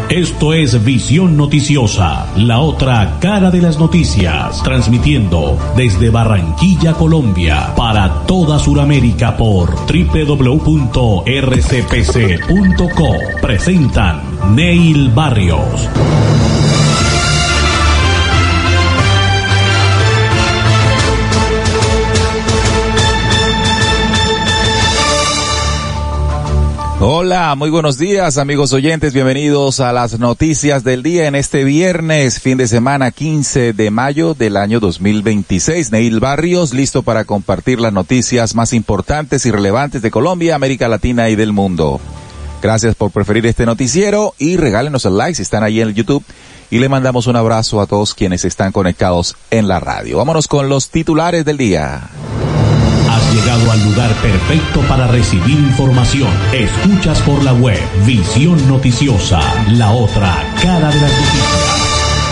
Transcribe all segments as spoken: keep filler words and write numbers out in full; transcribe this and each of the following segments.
Esto es Visión Noticiosa, la otra cara de las noticias, transmitiendo desde Barranquilla, Colombia, para toda Sudamérica por doble u doble u doble u punto r c p c punto co. Presentan Neil Barrios. Hola, muy buenos días amigos oyentes, bienvenidos a las noticias del día en este viernes, fin de semana quince de mayo del año dos mil veintiséis. Neil Barrios, listo para compartir las noticias más importantes y relevantes de Colombia, América Latina y del mundo. Gracias por preferir este noticiero y regálenos el like si están ahí en el YouTube y le mandamos un abrazo a todos quienes están conectados en la radio. Vámonos con los titulares del día. Has llegado al lugar perfecto para recibir información. Escuchas por la web Visión Noticiosa, la otra cara de las noticias.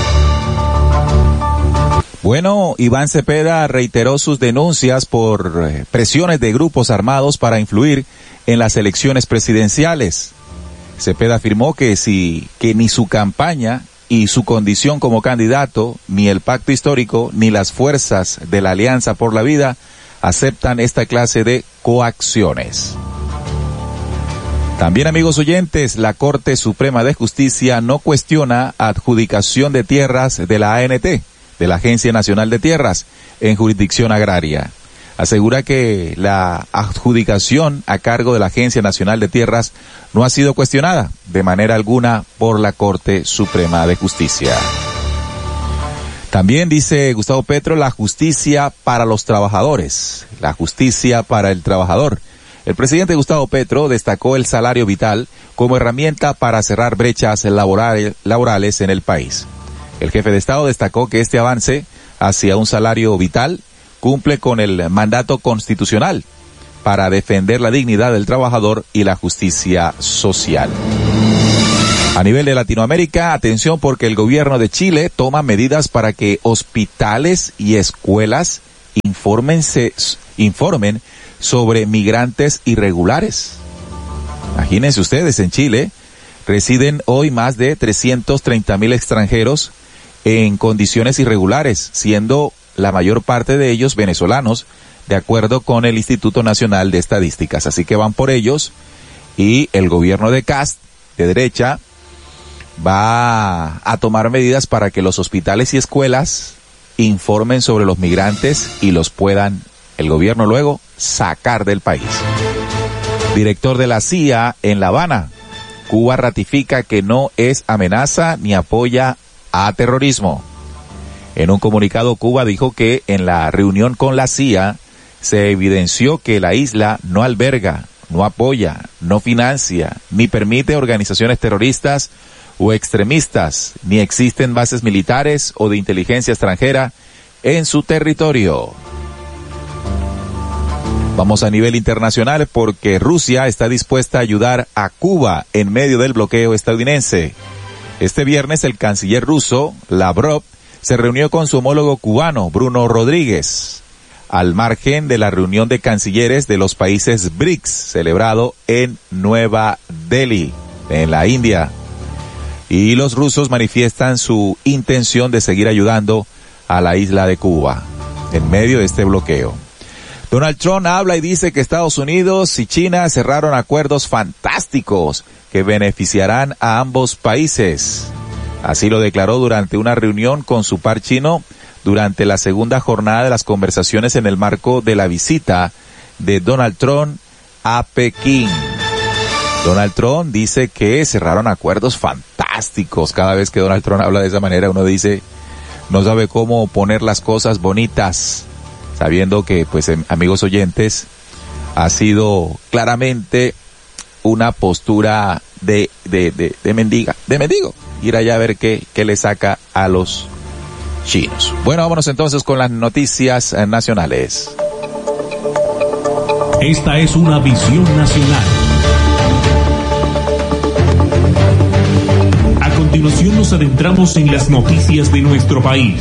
Bueno, Iván Cepeda reiteró sus denuncias por presiones de grupos armados para influir en las elecciones presidenciales. Cepeda afirmó que si, que ni su campaña y su condición como candidato, ni el pacto histórico, ni las fuerzas de la Alianza por la Vida aceptan esta clase de coacciones. También, amigos oyentes, la Corte Suprema de Justicia no cuestiona adjudicación de tierras de la A N T, de la Agencia Nacional de Tierras, en jurisdicción agraria. Asegura que la adjudicación a cargo de la Agencia Nacional de Tierras no ha sido cuestionada de manera alguna por la Corte Suprema de Justicia. También dice Gustavo Petro, la justicia para los trabajadores, la justicia para el trabajador. El presidente Gustavo Petro destacó el salario vital como herramienta para cerrar brechas laborales, laborales en el país. El jefe de Estado destacó que este avance hacia un salario vital cumple con el mandato constitucional para defender la dignidad del trabajador y la justicia social. A nivel de Latinoamérica, atención porque el gobierno de Chile toma medidas para que hospitales y escuelas infórmense, informen sobre migrantes irregulares. Imagínense ustedes, en Chile residen hoy más de trescientos treinta mil extranjeros en condiciones irregulares, siendo la mayor parte de ellos venezolanos, de acuerdo con el Instituto Nacional de Estadísticas. Así que van por ellos y el gobierno de Kast, de derecha, va a tomar medidas para que los hospitales y escuelas informen sobre los migrantes y los puedan el gobierno luego sacar del país. Director de la C I A en La Habana, Cuba ratifica que no es amenaza ni apoya a terrorismo. En un comunicado, Cuba dijo que en la reunión con la C I A se evidenció que la isla no alberga, no apoya, no financia, ni permite organizaciones terroristas o extremistas, ni existen bases militares o de inteligencia extranjera en su territorio. Vamos a nivel internacional porque Rusia está dispuesta a ayudar a Cuba en medio del bloqueo estadounidense. Este viernes el canciller ruso, Lavrov, se reunió con su homólogo cubano, Bruno Rodríguez, al margen de la reunión de cancilleres de los países B R I C S, celebrado en Nueva Delhi, en la India. Y los rusos manifiestan su intención de seguir ayudando a la isla de Cuba en medio de este bloqueo. Donald Trump habla y dice que Estados Unidos y China cerraron acuerdos fantásticos que beneficiarán a ambos países. Así lo declaró durante una reunión con su par chino durante la segunda jornada de las conversaciones en el marco de la visita de Donald Trump a Pekín. Donald Trump dice que cerraron acuerdos fantásticos. Cada vez que Donald Trump habla de esa manera, uno dice, no sabe cómo poner las cosas bonitas, sabiendo que, pues, amigos oyentes, ha sido claramente una postura de, de, de, de mendiga, de mendigo, ir allá a ver qué, qué le saca a los chinos. Bueno, vámonos entonces con las noticias nacionales. Esta es una visión nacional. A continuación nos adentramos en las noticias de nuestro país.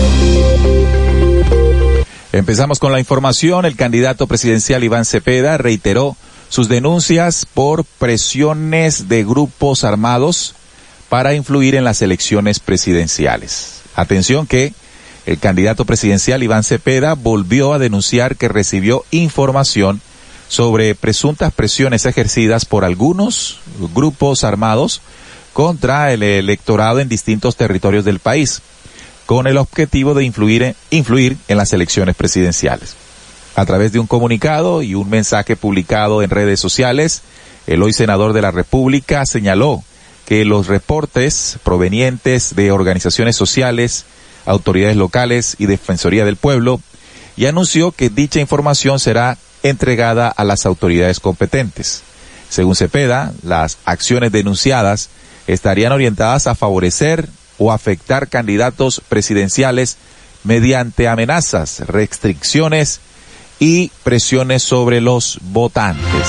Empezamos con la información. El candidato presidencial Iván Cepeda reiteró sus denuncias por presiones de grupos armados para influir en las elecciones presidenciales. Atención que el candidato presidencial Iván Cepeda volvió a denunciar que recibió información sobre presuntas presiones ejercidas por algunos grupos armados contra el electorado en distintos territorios del país, con el objetivo de influir, influir en las elecciones presidenciales. A través de un comunicado y un mensaje publicado en redes sociales, el hoy senador de la República señaló que los reportes provenientes de organizaciones sociales, autoridades locales y Defensoría del Pueblo, y anunció que dicha información será entregada a las autoridades competentes. Según Cepeda, las acciones denunciadas estarían orientadas a favorecer o afectar candidatos presidenciales mediante amenazas, restricciones y presiones sobre los votantes.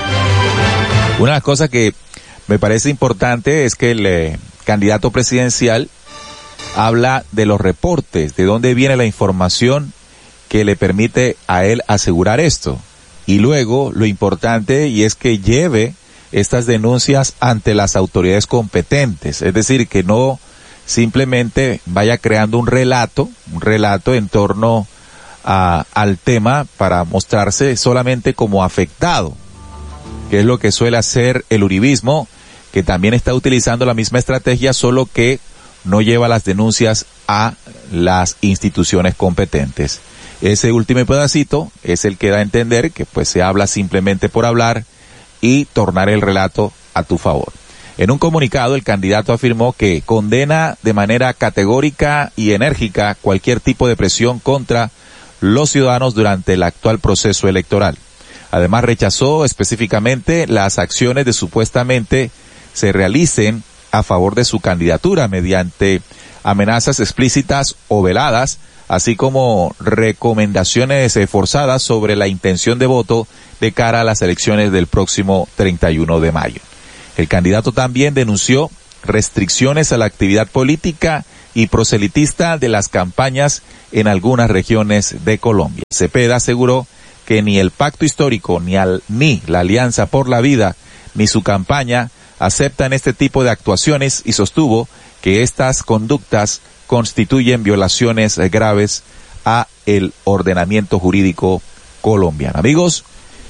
Una de las cosas que me parece importante es que el eh, candidato presidencial habla de los reportes, de dónde viene la información que le permite a él asegurar esto. Y luego lo importante y es que lleve estas denuncias ante las autoridades competentes, es decir, que no simplemente vaya creando un relato, un relato en torno a, al tema para mostrarse solamente como afectado, que es lo que suele hacer el uribismo, que también está utilizando la misma estrategia, solo que no lleva las denuncias a las instituciones competentes. Ese último pedacito es el que da a entender que pues se habla simplemente por hablar y tornar el relato a tu favor. En un comunicado, el candidato afirmó que condena de manera categórica y enérgica cualquier tipo de presión contra los ciudadanos durante el actual proceso electoral. Además, rechazó específicamente las acciones de supuestamente se realicen a favor de su candidatura mediante amenazas explícitas o veladas, así como recomendaciones forzadas sobre la intención de voto de cara a las elecciones del próximo treinta y uno de mayo. El candidato también denunció restricciones a la actividad política y proselitista de las campañas en algunas regiones de Colombia. Cepeda aseguró que ni el pacto histórico, ni, al, ni la Alianza por la Vida, ni su campaña aceptan este tipo de actuaciones y sostuvo que estas conductas constituyen violaciones graves a el ordenamiento jurídico colombiano. Amigos,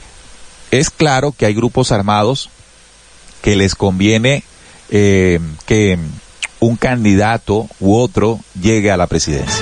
es claro que hay grupos armados que les conviene eh, que un candidato u otro llegue a la presidencia.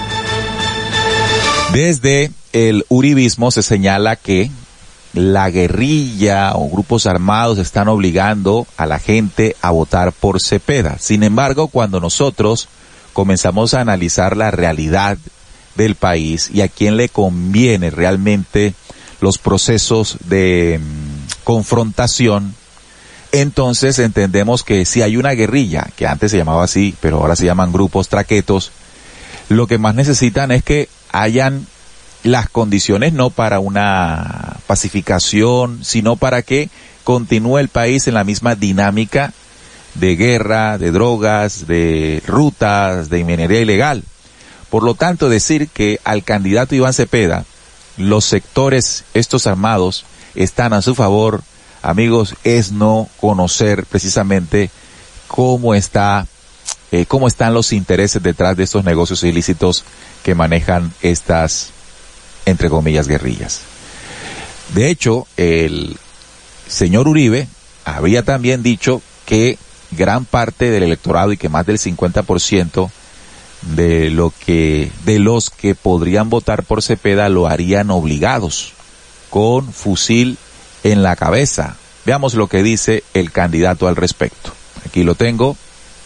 Desde el uribismo se señala que la guerrilla o grupos armados están obligando a la gente a votar por Cepeda. Sin embargo, cuando nosotros comenzamos a analizar la realidad del país y a quién le conviene realmente los procesos de mmm, confrontación, entonces entendemos que si hay una guerrilla, que antes se llamaba así, pero ahora se llaman grupos traquetos, lo que más necesitan es que hayan las condiciones no para una pacificación, sino para que continúe el país en la misma dinámica de guerra, de drogas, de rutas, de minería ilegal. Por lo tanto, decir que al candidato Iván Cepeda, los sectores estos armados están a su favor, amigos, es no conocer precisamente cómo está, eh, cómo están los intereses detrás de estos negocios ilícitos que manejan estas, entre comillas, guerrillas. De hecho, el señor Uribe había también dicho que gran parte del electorado y que más del cincuenta por ciento de lo que, de los que podrían votar por Cepeda lo harían obligados, con fusil en la cabeza. Veamos lo que dice el candidato al respecto. Aquí lo tengo.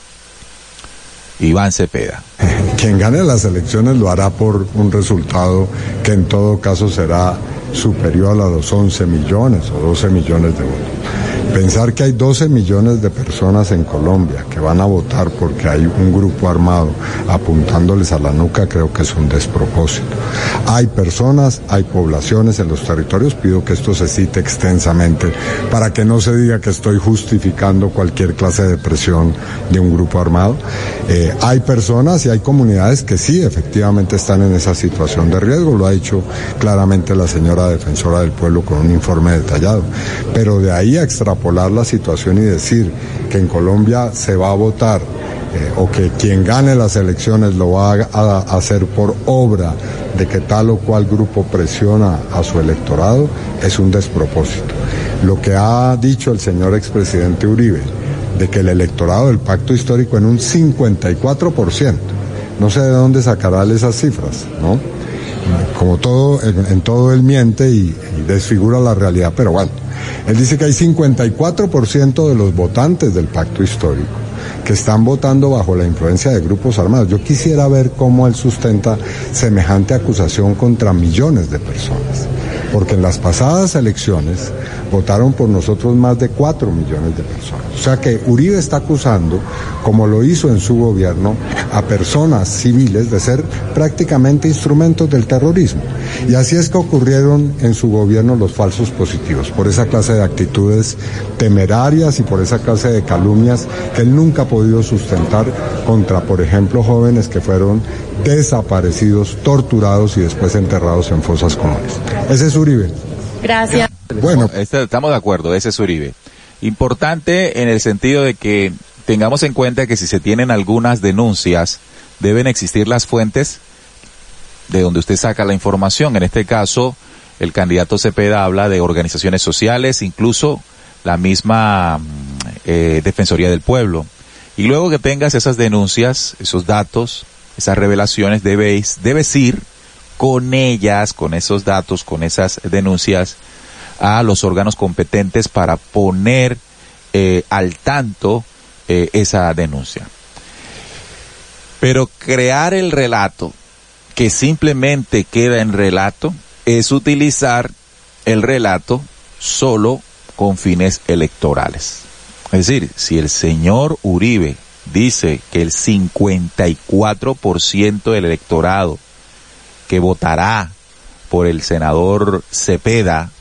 Iván Cepeda. Quien gane las elecciones lo hará por un resultado que en todo caso será superior a los once millones o doce millones de votos. Pensar que hay doce millones de personas en Colombia que van a votar porque hay un grupo armado apuntándoles a la nuca, creo que es un despropósito. Hay personas, hay poblaciones en los territorios, pido que esto se cite extensamente para que no se diga que estoy justificando cualquier clase de presión de un grupo armado. Eh, hay personas y hay comunidades que sí, efectivamente están en esa situación de riesgo, lo ha dicho claramente la señora defensora del pueblo con un informe detallado, pero de ahí a extrapolar extrapolar la situación y decir que en Colombia se va a votar eh, o que quien gane las elecciones lo va a, a hacer por obra de que tal o cual grupo presiona a su electorado es un despropósito. Lo que ha dicho el señor expresidente Uribe, de que el electorado del pacto histórico en un cincuenta y cuatro por ciento, no sé de dónde sacará esas cifras, ¿no? Como todo, en, en todo él miente y, y desfigura la realidad, pero bueno, él dice que hay cincuenta y cuatro por ciento de los votantes del pacto histórico que están votando bajo la influencia de grupos armados. Yo quisiera ver cómo él sustenta semejante acusación contra millones de personas, porque en las pasadas elecciones votaron por nosotros más de cuatro millones de personas. O sea que Uribe está acusando, como lo hizo en su gobierno, a personas civiles de ser prácticamente instrumentos del terrorismo. Y así es que ocurrieron en su gobierno los falsos positivos, por esa clase de actitudes temerarias y por esa clase de calumnias que él nunca ha podido sustentar contra, por ejemplo, jóvenes que fueron desaparecidos, torturados y después enterrados en fosas comunes. Ese es Uribe. Gracias. Bueno, estamos de acuerdo, ese es Uribe. Importante en el sentido de que tengamos en cuenta que si se tienen algunas denuncias, deben existir las fuentes de donde usted saca la información. En este caso, el candidato Cepeda habla de organizaciones sociales, incluso la misma eh, Defensoría del Pueblo. Y luego que tengas esas denuncias, esos datos, esas revelaciones, debes, debes ir con ellas, con esos datos, con esas denuncias, a los órganos competentes para poner eh, al tanto eh, esa denuncia. Pero crear el relato que simplemente queda en relato es utilizar el relato solo con fines electorales. Es decir, si el señor Uribe dice que el cincuenta y cuatro por ciento del electorado que votará por el senador Cepeda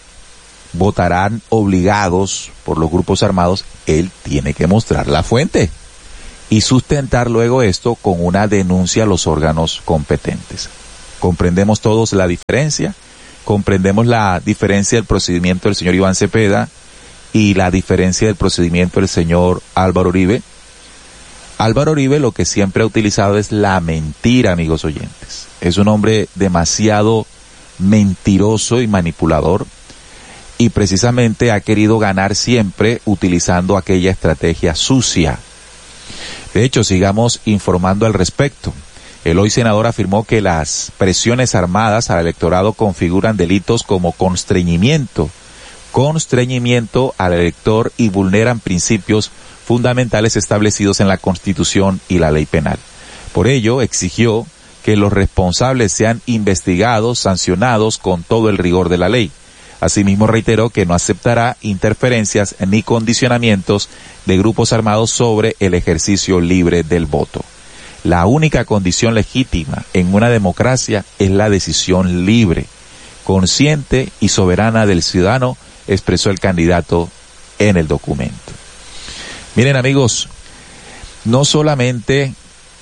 votarán obligados por los grupos armados, él tiene que mostrar la fuente y sustentar luego esto con una denuncia a los órganos competentes. Comprendemos todos la diferencia, comprendemos la diferencia del procedimiento del señor Iván Cepeda y la diferencia del procedimiento del señor Álvaro Uribe. Álvaro Uribe lo que siempre ha utilizado es la mentira, amigos oyentes. Es un hombre demasiado mentiroso y manipulador y precisamente ha querido ganar siempre utilizando aquella estrategia sucia. De hecho, sigamos informando al respecto. El hoy senador afirmó que las presiones armadas al electorado configuran delitos como constreñimiento, constreñimiento al elector y vulneran principios fundamentales establecidos en la Constitución y la ley penal. Por ello, exigió que los responsables sean investigados, sancionados con todo el rigor de la ley. Asimismo, reiteró que no aceptará interferencias ni condicionamientos de grupos armados sobre el ejercicio libre del voto. La única condición legítima en una democracia es la decisión libre, consciente y soberana del ciudadano, expresó el candidato en el documento. Miren, amigos, no solamente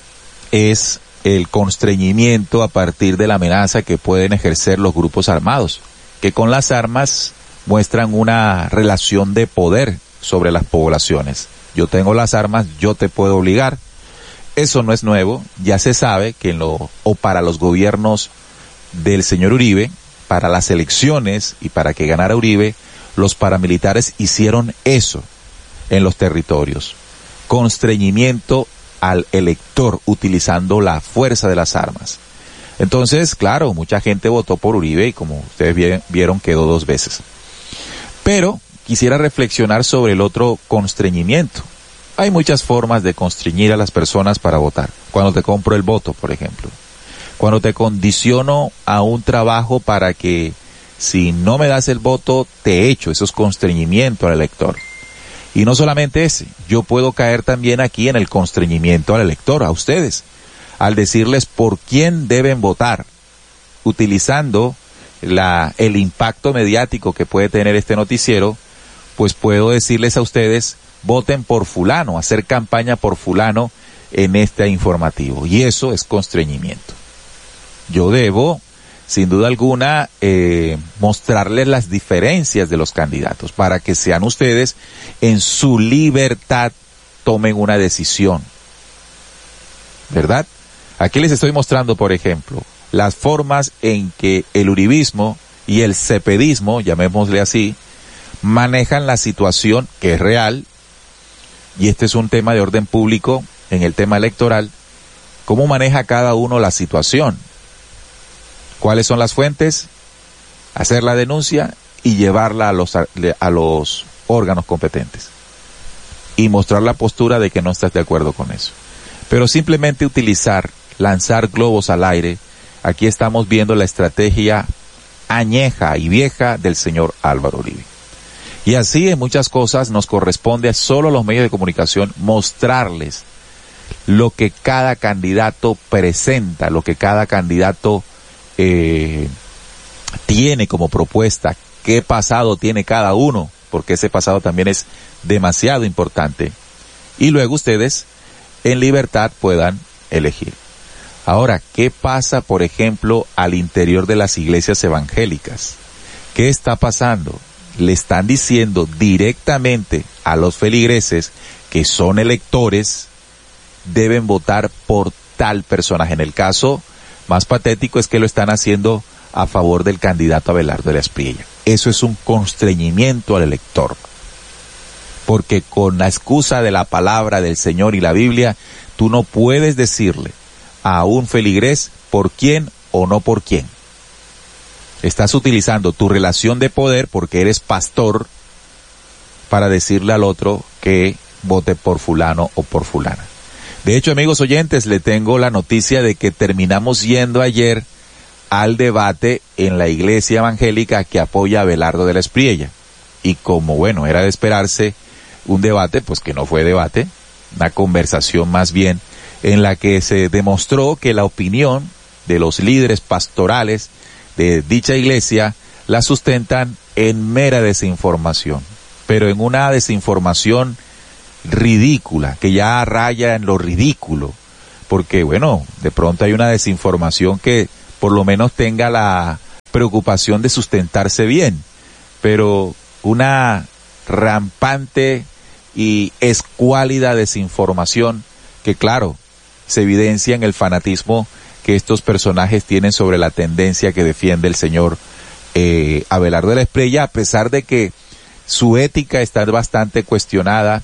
es el constreñimiento a partir de la amenaza que pueden ejercer los grupos armados, que con las armas muestran una relación de poder sobre las poblaciones. Yo tengo las armas, yo te puedo obligar. Eso no es nuevo, ya se sabe que en lo, o para los gobiernos del señor Uribe, para las elecciones y para que ganara Uribe, los paramilitares hicieron eso en los territorios. Constreñimiento al elector utilizando la fuerza de las armas. Entonces, claro, mucha gente votó por Uribe y como ustedes vieron quedó dos veces. Pero quisiera reflexionar sobre el otro constreñimiento. Hay muchas formas de constreñir a las personas para votar. Cuando te compro el voto, por ejemplo. Cuando te condiciono a un trabajo para que si no me das el voto, te echo. Eso es constreñimiento al elector. Y no solamente ese, yo puedo caer también aquí en el constreñimiento al elector, a ustedes, al decirles por quién deben votar, utilizando la, el impacto mediático que puede tener este noticiero, pues puedo decirles a ustedes, voten por fulano, hacer campaña por fulano en este informativo. Y eso es constreñimiento. Yo debo sin duda alguna, eh, mostrarles las diferencias de los candidatos para que sean ustedes en su libertad tomen una decisión, ¿verdad? Aquí les estoy mostrando, por ejemplo, las formas en que el uribismo y el cepedismo, llamémosle así, manejan la situación que es real, y este es un tema de orden público en el tema electoral, cómo maneja cada uno la situación, cuáles son las fuentes, hacer la denuncia y llevarla a los, a los órganos competentes y mostrar la postura de que no estás de acuerdo con eso. Pero simplemente utilizar, lanzar globos al aire, aquí estamos viendo la estrategia añeja y vieja del señor Álvaro Uribe. Y así en muchas cosas nos corresponde a solo los medios de comunicación mostrarles lo que cada candidato presenta, lo que cada candidato eh, tiene como propuesta, qué pasado tiene cada uno, porque ese pasado también es demasiado importante. Y luego ustedes en libertad puedan elegir. Ahora, ¿qué pasa, por ejemplo, al interior de las iglesias evangélicas? ¿Qué está pasando? Le están diciendo directamente a los feligreses que son electores, deben votar por tal personaje. En el caso más patético es que lo están haciendo a favor del candidato Abelardo de la Espriella. Eso es un constreñimiento al elector. Porque con la excusa de la palabra del Señor y la Biblia, tú no puedes decirle a un feligrés por quién o no por quién. Estás utilizando tu relación de poder porque eres pastor para decirle al otro que vote por fulano o por fulana. De hecho, amigos oyentes, le tengo la noticia de que terminamos yendo ayer al debate en la iglesia evangélica que apoya a Abelardo de la Espriella. Y como, bueno, era de esperarse, un debate, pues que no fue debate, una conversación más bien, en la que se demostró que la opinión de los líderes pastorales de dicha iglesia la sustentan en mera desinformación, pero en una desinformación ridícula, que ya raya en lo ridículo, porque bueno, de pronto hay una desinformación que por lo menos tenga la preocupación de sustentarse bien, pero una rampante y escuálida desinformación que claro, se evidencia en el fanatismo que estos personajes tienen sobre la tendencia que defiende el señor eh, Abelardo de la Espriella, a pesar de que su ética está bastante cuestionada,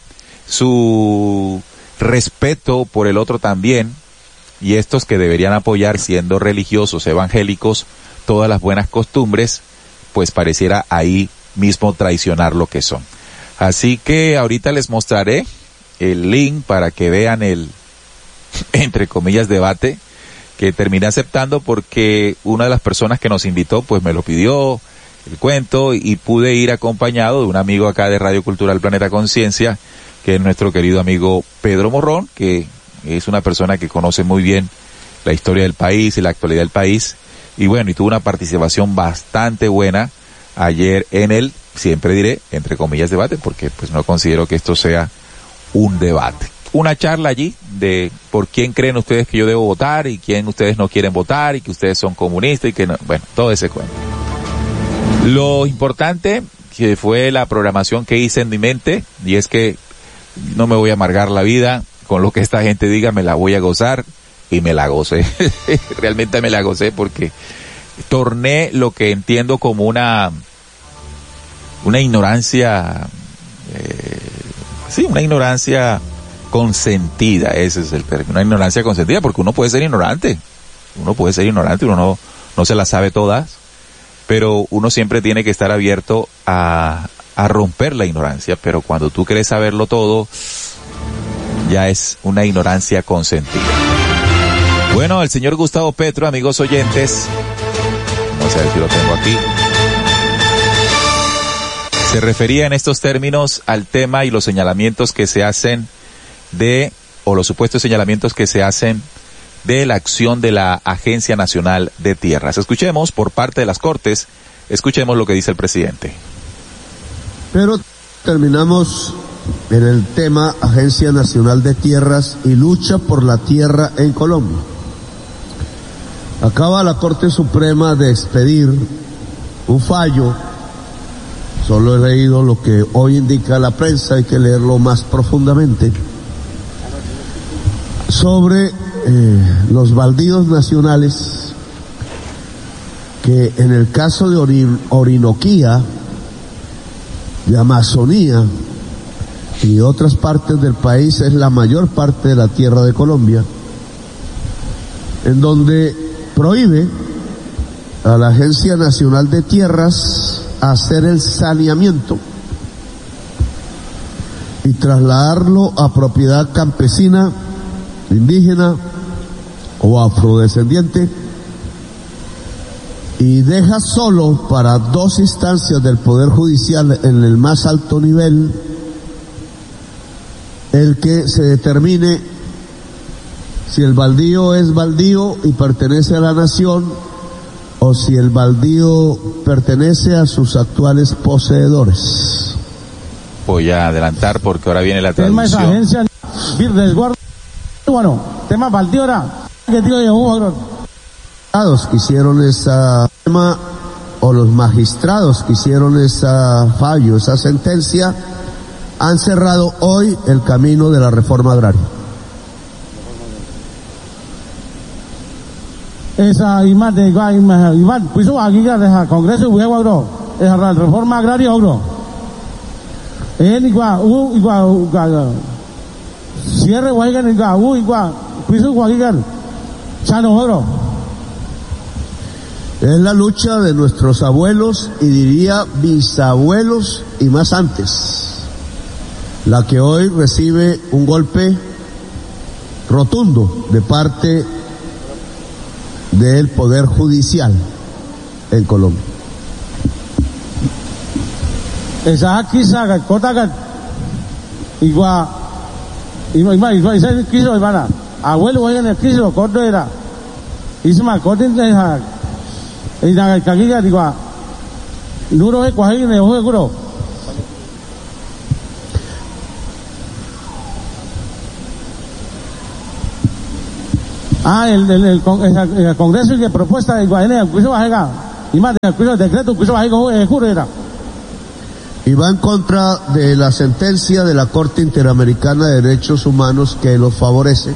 su respeto por el otro también, y estos que deberían apoyar siendo religiosos, evangélicos, todas las buenas costumbres, pues pareciera ahí mismo traicionar lo que son. Así que ahorita les mostraré el link para que vean el, entre comillas, debate, que terminé aceptando porque una de las personas que nos invitó pues me lo pidió el cuento y pude ir acompañado de un amigo acá de Radio Cultural Planeta Conciencia, que es nuestro querido amigo Pedro Morrón, que es una persona que conoce muy bien la historia del país y la actualidad del país, y bueno, y tuvo una participación bastante buena ayer en el, siempre diré, entre comillas, debate, porque pues no considero que esto sea un debate. Una charla allí de por quién creen ustedes que yo debo votar y quién ustedes no quieren votar y que ustedes son comunistas y que no, bueno, todo ese cuento. Lo importante que fue la programación que hice en mi mente, y es que no me voy a amargar la vida con lo que esta gente diga, me la voy a gozar, y me la gocé. Realmente me la gocé porque torné lo que entiendo como una una ignorancia, eh, sí, una ignorancia consentida, ese es el término, una ignorancia consentida, porque uno puede ser ignorante, uno puede ser ignorante, uno no, no se las sabe todas, pero uno siempre tiene que estar abierto a, a romper la ignorancia, pero cuando tú quieres saberlo todo, ya es una ignorancia consentida. Bueno, el señor Gustavo Petro, amigos oyentes, vamos a ver si lo tengo aquí, se refería en estos términos al tema y los señalamientos que se hacen de, o los supuestos señalamientos que se hacen de la acción de la Agencia Nacional de Tierras. Escuchemos por parte de las Cortes, escuchemos lo que dice el presidente. Pero terminamos en el tema Agencia Nacional de Tierras y lucha por la tierra en Colombia. Acaba la Corte Suprema de expedir un fallo, solo he leído lo que hoy indica la prensa, hay que leerlo más profundamente, sobre eh, los baldíos nacionales, que en el caso de Orin- Orinoquía, de Amazonía y otras partes del país es la mayor parte de la tierra de Colombia, en donde prohíbe a la Agencia Nacional de Tierras hacer el saneamiento y trasladarlo a propiedad campesina, indígena o afrodescendiente, y deja solo para dos instancias del Poder Judicial en el más alto nivel el que se determine si el baldío es baldío y pertenece a la nación o si el baldío pertenece a sus actuales poseedores. Voy a adelantar porque ahora viene la Tema esa traducción. agencia resguardo, bueno, tema baldío era que digo yo, Los que hicieron esa tema o los magistrados que hicieron esa fallo, esa sentencia, han cerrado hoy el camino de la reforma agraria. esa imagen de igual igual pues aquí ya deja Congreso huevo bro esa la reforma agraria bro en igual u igual igual cierre guaygan igual u igual pues guaygan chano bro. Es la lucha de nuestros abuelos y diría bisabuelos y más antes, la que hoy recibe un golpe rotundo de parte del Poder Judicial en Colombia. Esa aquí saga, corta igual, igual, igual, igual, ese quiso, hermana, abuelo, oigan, el quiso, corto era, y se me acordó de esa, y la caguilla, igual, duro es coger en el ojo de curo. Ah, el, el, el, el, el Congreso y la propuesta de Guayana, el juicio bajega, y más del juicio decreto, el juicio bajega, el juro era. Y va en contra de la sentencia de la Corte Interamericana de Derechos Humanos que los favorece.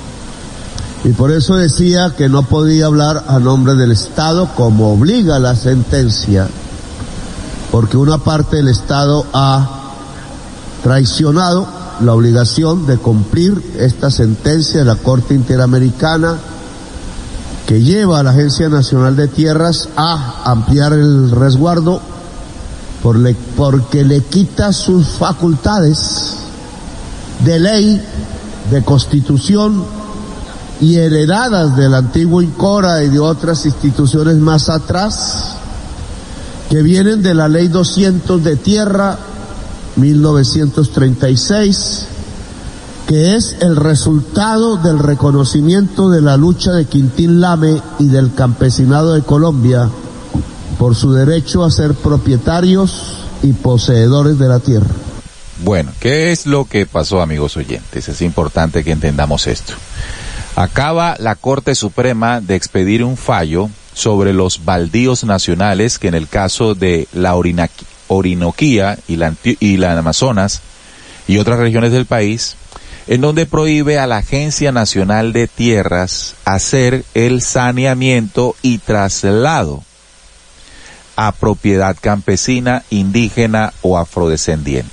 Y por eso decía que no podía hablar a nombre del Estado como obliga la sentencia, porque una parte del Estado ha traicionado la obligación de cumplir esta sentencia de la Corte Interamericana que lleva a la Agencia Nacional de Tierras a ampliar el resguardo por le, porque le quita sus facultades de ley, de constitución y heredadas del antiguo INCORA y de otras instituciones más atrás que vienen de la Ley doscientos de Tierra mil novecientos treinta y seis, que es el resultado del reconocimiento de la lucha de Quintín Lame y del campesinado de Colombia por su derecho a ser propietarios y poseedores de la tierra. Bueno, ¿qué es lo que pasó, amigos oyentes? Es importante que entendamos esto. Acaba la Corte Suprema de expedir un fallo sobre los baldíos nacionales que en el caso de la Orinoquía Orinoquía y la, y la Amazonas y otras regiones del país, en donde prohíbe a la Agencia Nacional de Tierras hacer el saneamiento y traslado a propiedad campesina, indígena o afrodescendiente.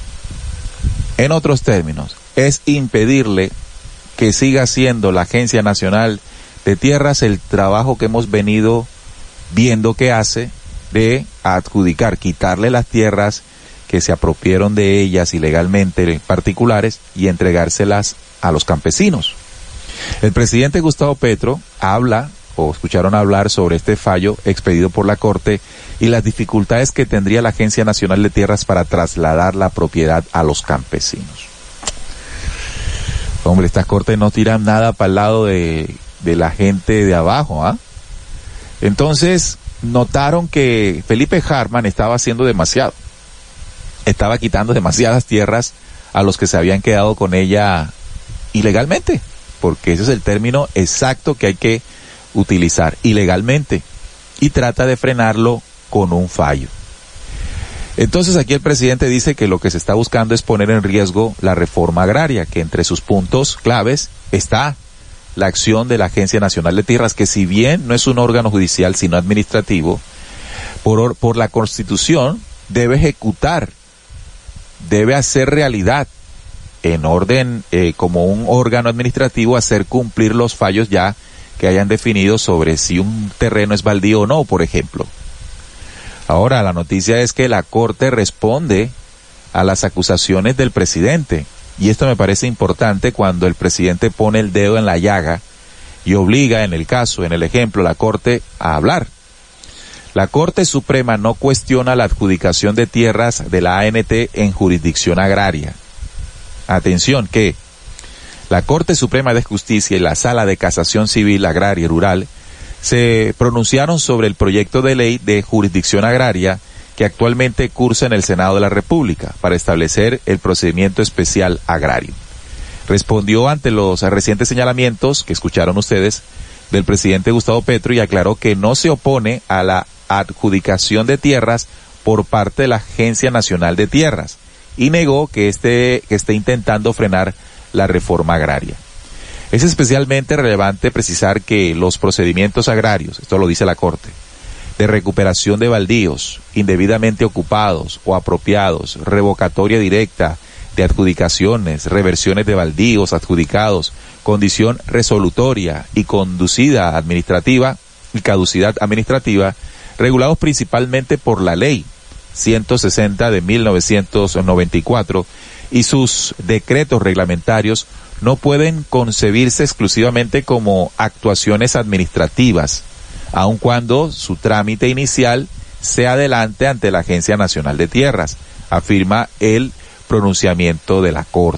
En otros términos, es impedirle que siga haciendo la Agencia Nacional de Tierras el trabajo que hemos venido viendo que hace, de adjudicar, quitarle las tierras que se apropiaron de ellas ilegalmente particulares y entregárselas a los campesinos. El presidente Gustavo Petro habla, o escucharon hablar sobre este fallo expedido por la Corte y las dificultades que tendría la Agencia Nacional de Tierras para trasladar la propiedad a los campesinos. Hombre, estas Cortes no tiran nada para el lado de, de la gente de abajo, ¿ah? Entonces, notaron que Felipe Hartmann estaba haciendo demasiado. Estaba quitando demasiadas tierras a los que se habían quedado con ella ilegalmente, porque ese es el término exacto que hay que utilizar ilegalmente y trata de frenarlo con un fallo. Entonces aquí el presidente dice que lo que se está buscando es poner en riesgo la reforma agraria, que entre sus puntos claves está la acción de la Agencia Nacional de Tierras, que si bien no es un órgano judicial sino administrativo, por, por la Constitución debe ejecutar, debe hacer realidad en orden eh, como un órgano administrativo, hacer cumplir los fallos ya que hayan definido sobre si un terreno es baldío o no, por ejemplo. Ahora, la noticia es que la Corte responde a las acusaciones del presidente, y esto me parece importante cuando el presidente pone el dedo en la llaga y obliga, en el caso, en el ejemplo, la Corte a hablar. La Corte Suprema no cuestiona la adjudicación de tierras de la A N T en jurisdicción agraria. Atención que la Corte Suprema de Justicia y la Sala de Casación Civil, Agraria y Rural se pronunciaron sobre el proyecto de ley de jurisdicción agraria que actualmente cursa en el Senado de la República para establecer el procedimiento especial agrario. Respondió ante los recientes señalamientos que escucharon ustedes del presidente Gustavo Petro y aclaró que no se opone a la adjudicación de tierras por parte de la Agencia Nacional de Tierras y negó que esté, que esté intentando frenar la reforma agraria. Es especialmente relevante precisar que los procedimientos agrarios, esto lo dice la Corte, de recuperación de baldíos indebidamente ocupados o apropiados, revocatoria directa de adjudicaciones, reversiones de baldíos adjudicados, condición resolutoria y conducida administrativa y caducidad administrativa, regulados principalmente por la Ley ciento sesenta de mil novecientos noventa y cuatro y sus decretos reglamentarios, no pueden concebirse exclusivamente como actuaciones administrativas, aun cuando su trámite inicial se adelante ante la Agencia Nacional de Tierras, afirma el pronunciamiento de la Corte.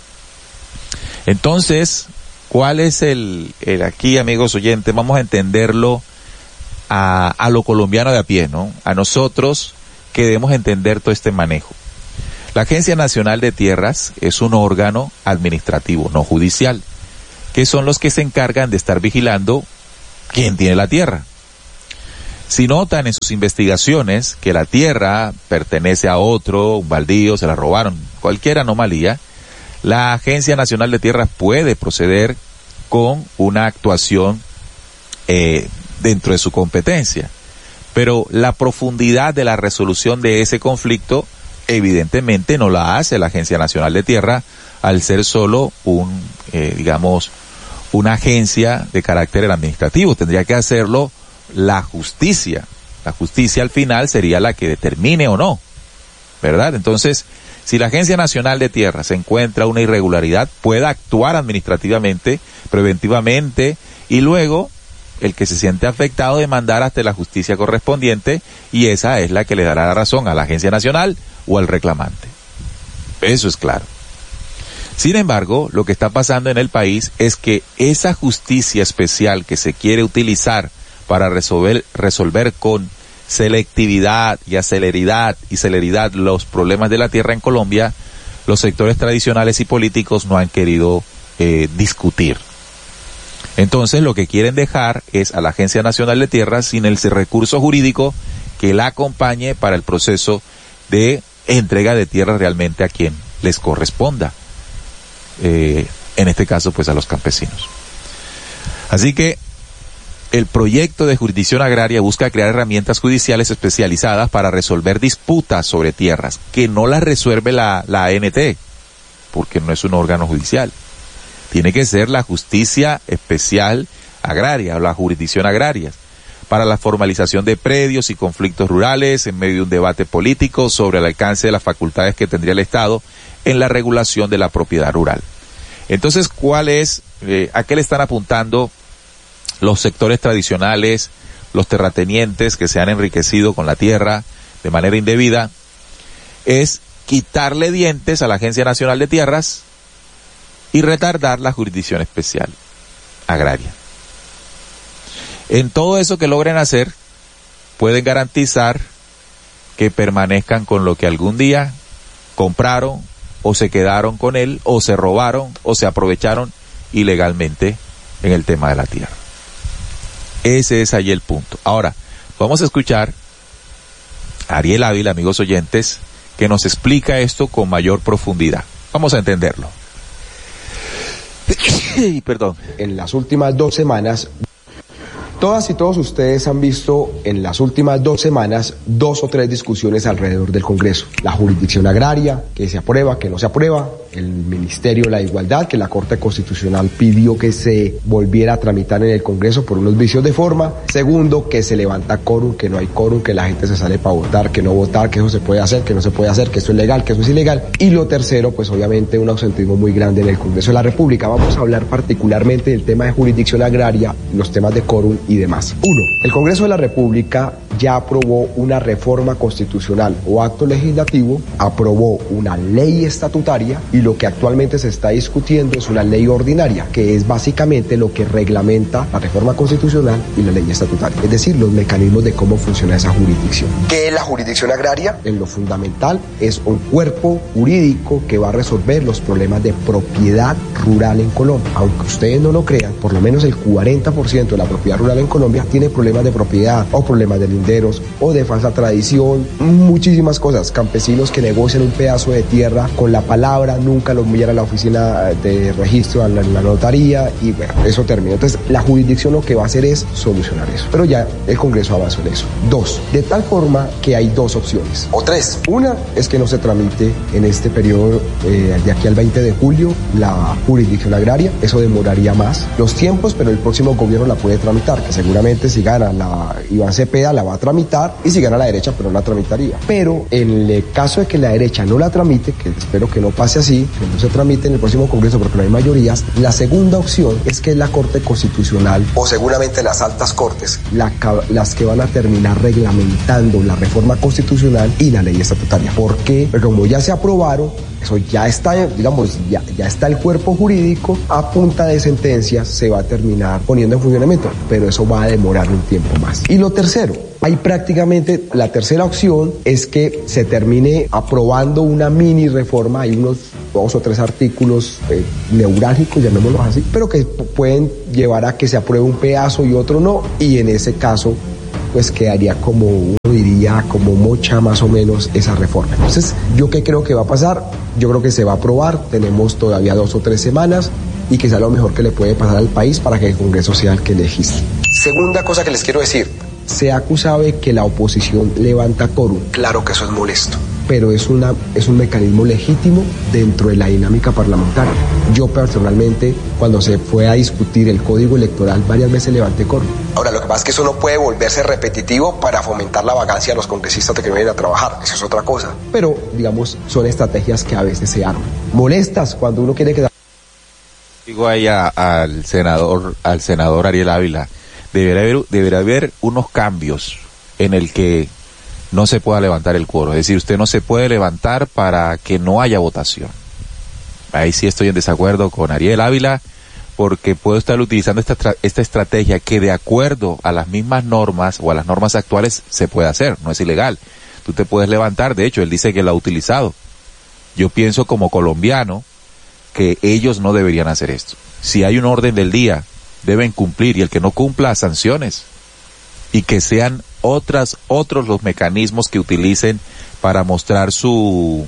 Entonces, ¿cuál es el, el aquí, amigos oyentes? Vamos a entenderlo a, a lo colombiano de a pie, ¿no? A nosotros que debemos entender todo este manejo. La Agencia Nacional de Tierras es un órgano administrativo, no judicial, que son los que se encargan de estar vigilando quién tiene la tierra. Si notan en sus investigaciones que la tierra pertenece a otro, un baldío, se la robaron, cualquier anomalía, la Agencia Nacional de Tierras puede proceder con una actuación eh, dentro de su competencia. Pero la profundidad de la resolución de ese conflicto evidentemente no la hace la Agencia Nacional de Tierra al ser solo un, eh, digamos, una agencia de carácter administrativo. Tendría que hacerlo la justicia. La justicia al final sería la que determine o no, ¿verdad? Entonces, si la Agencia Nacional de Tierra se encuentra una irregularidad, puede actuar administrativamente, preventivamente, y luego el que se siente afectado demandar hasta la justicia correspondiente, y esa es la que le dará la razón a la Agencia Nacional o al reclamante. Eso es claro. Sin embargo, lo que está pasando en el país es que esa justicia especial que se quiere utilizar para resolver, resolver con selectividad y aceleridad y celeridad los problemas de la tierra en Colombia, los sectores tradicionales y políticos no han querido eh, discutir. Entonces lo que quieren dejar es a la Agencia Nacional de Tierras sin el recurso jurídico que la acompañe para el proceso de entrega de tierras realmente a quien les corresponda. Eh, en este caso pues a los campesinos. Así que el proyecto de jurisdicción agraria busca crear herramientas judiciales especializadas para resolver disputas sobre tierras, que no las resuelve la, la A N T, porque no es un órgano judicial. Tiene que ser la justicia especial agraria o la jurisdicción agraria para la formalización de predios y conflictos rurales en medio de un debate político sobre el alcance de las facultades que tendría el Estado en la regulación de la propiedad rural. Entonces, ¿cuál es, eh, a qué le están apuntando los sectores tradicionales, los terratenientes que se han enriquecido con la tierra de manera indebida? Es quitarle dientes a la Agencia Nacional de Tierras y retardar la jurisdicción especial agraria. En todo eso que logren hacer, pueden garantizar que permanezcan con lo que algún día compraron o se quedaron con él o se robaron o se aprovecharon ilegalmente en el tema de la tierra. Ese es ahí el punto. Ahora, vamos a escuchar a Ariel Ávila, amigos oyentes, que nos explica esto con mayor profundidad. Vamos a entenderlo. Perdón. En las últimas dos semanas, todas y todos ustedes han visto en las últimas dos semanas dos o tres discusiones alrededor del Congreso. La jurisdicción agraria, que se aprueba, que no se aprueba. El Ministerio de la Igualdad, que la Corte Constitucional pidió que se volviera a tramitar en el Congreso por unos vicios de forma. Segundo, que se levanta quórum, que no hay quórum, que la gente se sale para votar, que no votar, que eso se puede hacer, que no se puede hacer, que eso es legal, que eso es ilegal. Y lo tercero, pues obviamente un ausentismo muy grande en el Congreso de la República. Vamos a hablar particularmente del tema de jurisdicción agraria, los temas de quórum y demás. Uno, el Congreso de la República ya aprobó una reforma constitucional o acto legislativo, aprobó una ley estatutaria y lo que actualmente se está discutiendo es una ley ordinaria, que es básicamente lo que reglamenta la reforma constitucional y la ley estatutaria, es decir, los mecanismos de cómo funciona esa jurisdicción. ¿Qué es la jurisdicción agraria? En lo fundamental es un cuerpo jurídico que va a resolver los problemas de propiedad rural en Colombia. Aunque ustedes no lo crean, por lo menos el cuarenta por ciento de la propiedad rural en Colombia tiene problemas de propiedad o problemas de linderos o de falsa tradición, muchísimas cosas. Campesinos que negocian un pedazo de tierra con la palabra, nunca lo envían a la oficina de registro, a la, la notaría, y bueno, eso terminó. Entonces, la jurisdicción lo que va a hacer es solucionar eso. Pero ya el Congreso avanzó en eso. Dos, de tal forma que hay dos opciones, o tres. Una es que no se tramite en este periodo eh, de aquí al veinte de julio la jurisdicción agraria, eso demoraría más los tiempos, pero el próximo gobierno la puede tramitar, que seguramente si gana la Iván Cepeda la va a tramitar, y si gana la derecha, pero no la tramitaría. Pero en el caso de que la derecha no la tramite, que espero que no pase así, que no se tramite en el próximo Congreso porque no hay mayorías, la segunda opción es que la Corte Constitucional, o seguramente las altas cortes, la, las que van a terminar reglamentando la reforma constitucional y la ley estatutaria. ¿Por qué? Porque como ya se aprobaron, eso ya está, digamos, ya, ya está el cuerpo jurídico, a punta de sentencias se va a terminar poniendo en funcionamiento, pero eso va a demorar un tiempo más. Y lo tercero, hay prácticamente, la tercera opción es que se termine aprobando una mini reforma, hay unos dos o tres artículos eh, neurálgicos, llamémoslos así, pero que p- pueden llevar a que se apruebe un pedazo y otro no, y en ese caso pues quedaría como, uno diría, como mocha más o menos esa reforma. Entonces, ¿yo qué creo que va a pasar? Yo creo que se va a aprobar, tenemos todavía dos o tres semanas, y que sea lo mejor que le puede pasar al país para que el Congreso sea el que legisle. Segunda cosa que les quiero decir, se ha acusado de que la oposición levanta quórum. Claro que eso es molesto, pero es, una, es un mecanismo legítimo dentro de la dinámica parlamentaria. Yo personalmente, cuando se fue a discutir el código electoral, varias veces levanté quórum. Ahora, lo que pasa es que eso no puede volverse repetitivo para fomentar la vagancia de los congresistas de que no vienen a trabajar. Eso es otra cosa. Pero, digamos, son estrategias que a veces se arman. Molestas cuando uno quiere que... Digo ahí a, al senador, al senador Ariel Ávila, debería haber, debería haber unos cambios en el que no se pueda levantar el quórum. Es decir, usted no se puede levantar para que no haya votación. Ahí sí estoy en desacuerdo con Ariel Ávila, porque puedo estar utilizando esta, esta estrategia que de acuerdo a las mismas normas o a las normas actuales se puede hacer, no es ilegal. Tú te puedes levantar, de hecho, él dice que lo ha utilizado. Yo pienso como colombiano que ellos no deberían hacer esto. Si hay un orden del día, deben cumplir, y el que no cumpla, sanciones. Y que sean otras, otros los mecanismos que utilicen para mostrar su,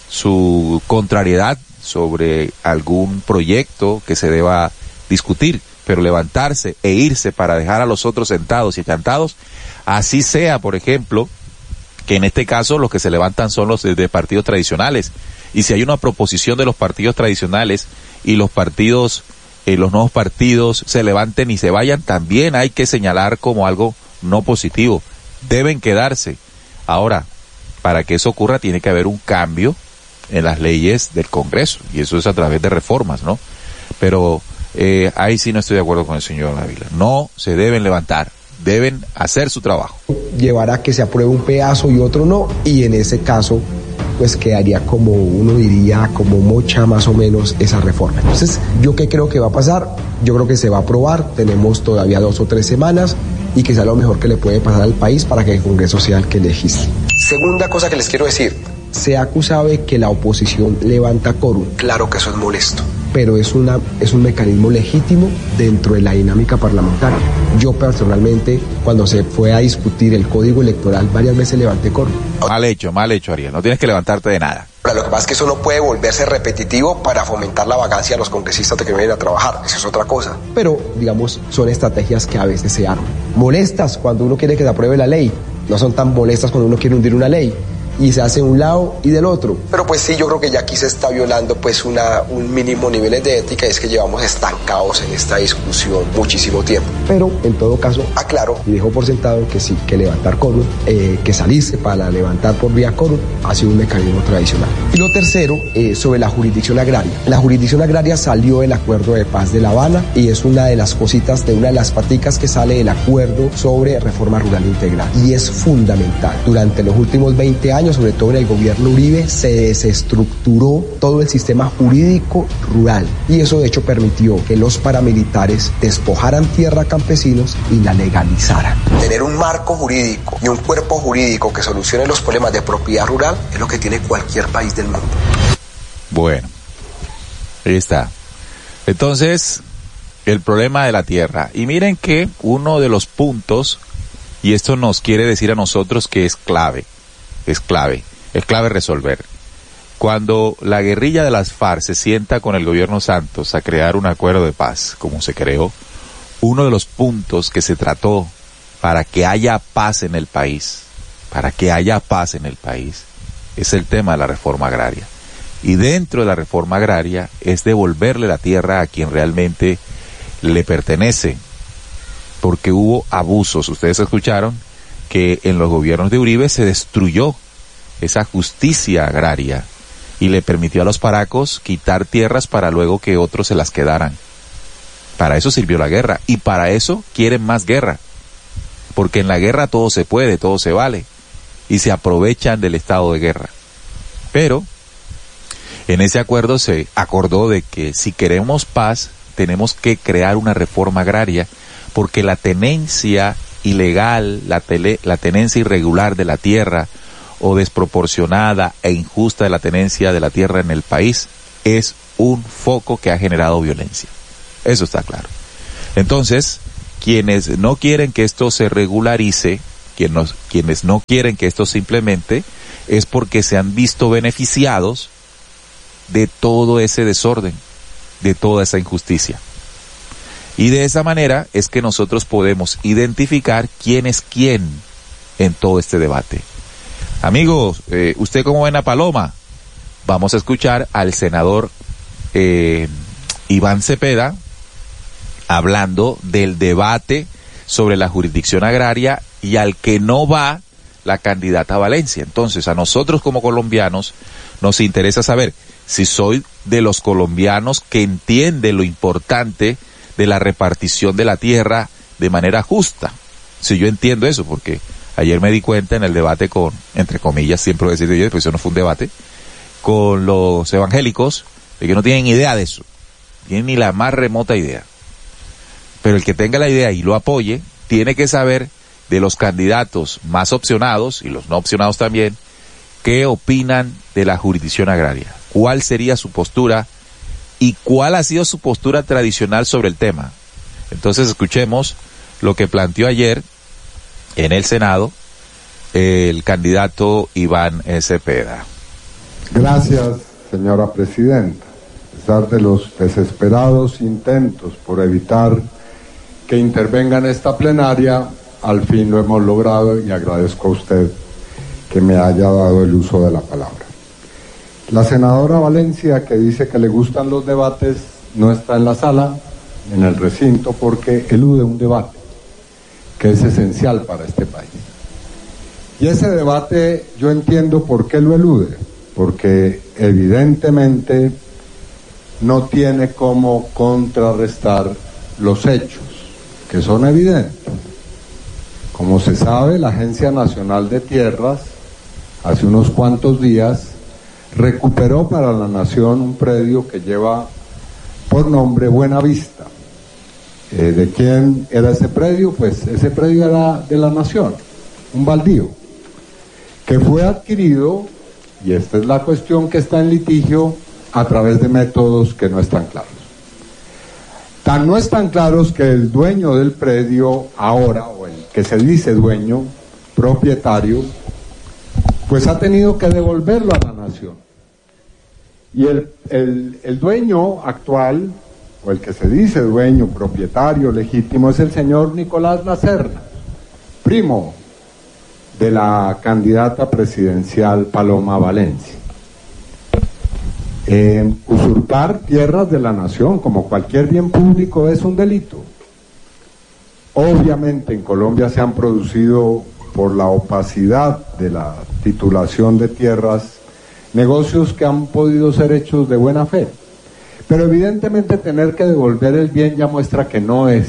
su contrariedad sobre algún proyecto que se deba discutir, pero levantarse e irse para dejar a los otros sentados y chantados, así sea, por ejemplo, que en este caso los que se levantan son los de, de partidos tradicionales, y si hay una proposición de los partidos tradicionales y los partidos, eh, los nuevos partidos se levanten y se vayan, también hay que señalar como algo no positivo, deben quedarse. Ahora, para que eso ocurra tiene que haber un cambio en las leyes del Congreso, y eso es a través de reformas, ¿no? Pero eh, ahí sí no estoy de acuerdo con el señor Ávila. No se deben levantar, deben hacer su trabajo. Llevará a que se apruebe un pedazo y otro no, y en ese caso pues quedaría como, uno diría, como mocha más o menos esa reforma. Entonces, ¿yo qué creo que va a pasar? Yo creo que se va a aprobar, tenemos todavía dos o tres semanas, y que sea lo mejor que le puede pasar al país para que el Congreso sea el que legisle. Segunda cosa que les quiero decir, se ha acusado de que la oposición levanta quórum. Claro que eso es molesto, pero es, una, es un mecanismo legítimo dentro de la dinámica parlamentaria. Yo personalmente, cuando se fue a discutir el código electoral, varias veces levanté coro. Mal hecho, mal hecho, Ariel. No tienes que levantarte de nada. Lo que pasa es que eso no puede volverse repetitivo para fomentar la vagancia de los congresistas de que vienen a trabajar. Eso es otra cosa. Pero, digamos, son estrategias que a veces se arman. Molestas cuando uno quiere que se apruebe la ley. No son tan molestas cuando uno quiere hundir una ley. Y se hace un lado y del otro. Pero pues sí, yo creo que ya aquí se está violando pues una, un mínimo nivel de ética, y es que llevamos estancados en esta discusión muchísimo tiempo. Pero en todo caso, aclaro y dejo por sentado que sí, que levantar quórum, eh, que salirse para levantar por vía quórum ha sido un mecanismo tradicional. Y lo tercero, eh, sobre la jurisdicción agraria. La jurisdicción agraria salió del acuerdo de paz de La Habana y es una de las cositas, de una de las paticas que sale del acuerdo sobre reforma rural integral. Y es fundamental. Durante los últimos veinte años, sobre todo en el gobierno Uribe, se desestructuró todo el sistema jurídico rural, y eso de hecho permitió que los paramilitares despojaran tierra a campesinos y la legalizaran. Tener un marco jurídico y un cuerpo jurídico que solucione los problemas de propiedad rural es lo que tiene cualquier país del mundo. Bueno, ahí está. Entonces, el problema de la tierra. Y miren que uno de los puntos, y esto nos quiere decir a nosotros que es clave, es clave, es clave resolver. Cuando la guerrilla de las FARC se sienta con el gobierno Santos a crear un acuerdo de paz, como se creó, uno de los puntos que se trató para que haya paz en el país, para que haya paz en el país, es el tema de la reforma agraria. Y dentro de la reforma agraria es devolverle la tierra a quien realmente le pertenece, porque hubo abusos. Ustedes escucharon que en los gobiernos de Uribe se destruyó esa justicia agraria y le permitió a los paracos quitar tierras para luego que otros se las quedaran. Para eso sirvió la guerra, y para eso quieren más guerra, porque en la guerra todo se puede, todo se vale, y se aprovechan del estado de guerra. Pero en ese acuerdo se acordó de que si queremos paz tenemos que crear una reforma agraria, porque la tenencia ilegal, la, tele, la tenencia irregular de la tierra o desproporcionada e injusta de la tenencia de la tierra en el país es un foco que ha generado violencia. Eso está claro. Entonces, quienes no quieren que esto se regularice, quienes, quienes no quieren que esto se implemente, es porque se han visto beneficiados de todo ese desorden, de toda esa injusticia. Y de esa manera es que nosotros podemos identificar quién es quién en todo este debate. Amigos, eh, ¿usted cómo ven a Paloma? Vamos a escuchar al senador eh, Iván Cepeda hablando del debate sobre la jurisdicción agraria, y al que no va la candidata Valencia. Entonces, a nosotros como colombianos nos interesa saber si soy de los colombianos que entiende lo importante de la repartición de la tierra de manera justa. Si yo entiendo eso, porque ayer me di cuenta en el debate con, entre comillas, siempre voy a decir yo, pues eso no fue un debate, con los evangélicos, de que no tienen idea de eso, tienen ni la más remota idea. Pero el que tenga la idea y lo apoye, tiene que saber de los candidatos más opcionados, y los no opcionados también, qué opinan de la jurisdicción agraria, cuál sería su postura y cuál ha sido su postura tradicional sobre el tema. Entonces escuchemos lo que planteó ayer en el Senado el candidato Iván Cepeda. Gracias, señora presidenta. A pesar de los desesperados intentos por evitar que intervenga en esta plenaria, al fin lo hemos logrado, y agradezco a usted que me haya dado el uso de la palabra. La senadora Valencia, que dice que le gustan los debates, no está en la sala, en el recinto, porque elude un debate que es esencial para este país. Y ese debate yo entiendo por qué lo elude, porque evidentemente no tiene cómo contrarrestar los hechos, que son evidentes. Como se sabe, la Agencia Nacional de Tierras, hace unos cuantos días, recuperó para la nación un predio que lleva por nombre Buenavista. Eh, ¿De quién era ese predio? Pues ese predio era de la nación, un baldío, que fue adquirido, y esta es la cuestión que está en litigio, a través de métodos que no están claros. Tan no están claros que el dueño del predio ahora, o el que se dice dueño, propietario, pues ha tenido que devolverlo a la nación. Y el, el, el dueño actual, o el que se dice dueño, propietario legítimo, es el señor Nicolás Lacerna, primo de la candidata presidencial Paloma Valencia. Eh, usurpar tierras de la nación, como cualquier bien público, es un delito. Obviamente en Colombia se han producido, por la opacidad de la titulación de tierras, negocios que han podido ser hechos de buena fe. Pero evidentemente tener que devolver el bien ya muestra que no es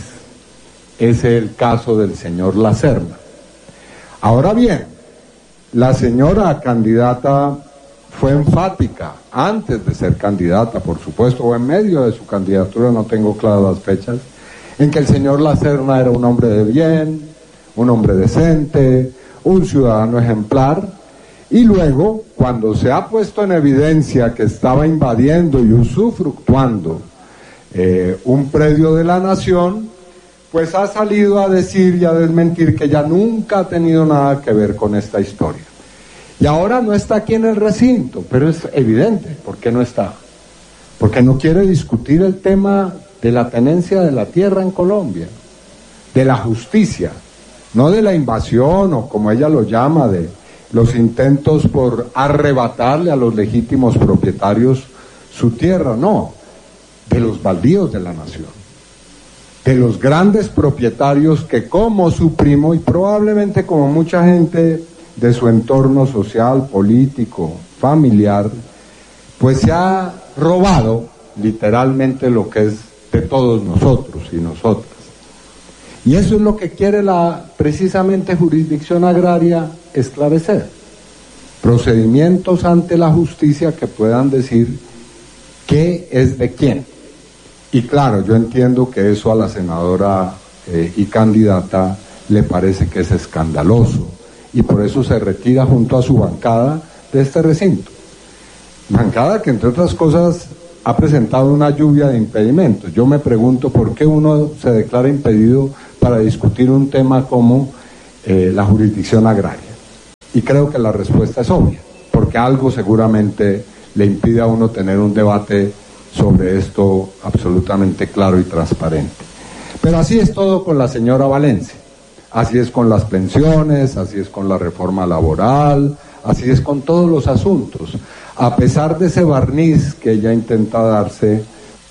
ese el caso del señor Lacerna. Ahora bien, la señora candidata fue enfática, antes de ser candidata, por supuesto, o en medio de su candidatura, no tengo claras las fechas, en que el señor Lacerna era un hombre de bien, un hombre decente, un ciudadano ejemplar, y luego, cuando se ha puesto en evidencia que estaba invadiendo y usufructuando eh, un predio de la nación, pues ha salido a decir y a desmentir que ya nunca ha tenido nada que ver con esta historia. Y ahora no está aquí en el recinto, pero es evidente por qué no está. Porque no quiere discutir el tema de la tenencia de la tierra en Colombia, de la justicia, no de la invasión o como ella lo llama, de los intentos por arrebatarle a los legítimos propietarios su tierra, no, de los baldíos de la nación, de los grandes propietarios que, como su primo y probablemente como mucha gente de su entorno social, político, familiar, pues se ha robado literalmente lo que es de todos nosotros y nosotras. Y eso es lo que quiere la precisamente jurisdicción agraria esclarecer. Procedimientos ante la justicia que puedan decir qué es de quién. Y claro, yo entiendo que eso a la senadora eh, y candidata le parece que es escandaloso, y por eso se retira junto a su bancada de este recinto. Bancada que, entre otras cosas, ha presentado una lluvia de impedimentos. Yo me pregunto por qué uno se declara impedido para discutir un tema como eh, la jurisdicción agraria. Y creo que la respuesta es obvia, porque algo seguramente le impide a uno tener un debate sobre esto absolutamente claro y transparente. Pero así es todo con la señora Valencia. Así es con las pensiones, así es con la reforma laboral, así es con todos los asuntos. A pesar de ese barniz que ella intenta darse.